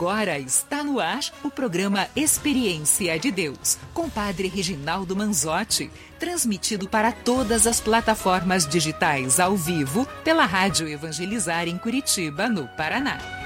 Agora está no ar o programa Experiência de Deus, com Padre Reginaldo Manzotti, transmitido para todas as plataformas digitais ao vivo pela Rádio Evangelizar em Curitiba, no Paraná.